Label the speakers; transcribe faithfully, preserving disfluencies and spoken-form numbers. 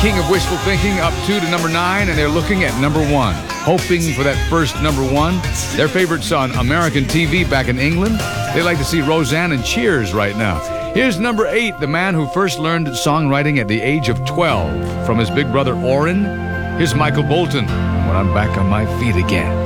Speaker 1: King of Wishful Thinking up two to number nine, and they're looking at number one, hoping for that first number one. Their favorites on American T V back in England. They like to see Roseanne and Cheers right now. Here's number eight, the man who first learned songwriting at the age of twelve from his big brother Orrin. Here's Michael Bolton, When I'm Back on My Feet Again.